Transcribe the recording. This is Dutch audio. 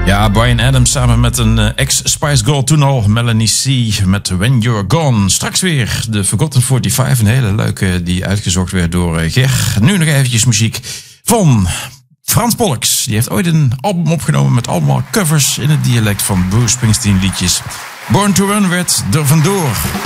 Ja, Bryan Adams samen met een ex-Spice Girl toen al, Melanie C. met When You're Gone. Straks weer de Forgotten 45, een hele leuke die uitgezocht werd door Ger. Nu nog eventjes muziek van Frans Pollux. Die heeft ooit een album opgenomen met allemaal covers in het dialect van Bruce Springsteen liedjes. Born to Run werd er vandoor.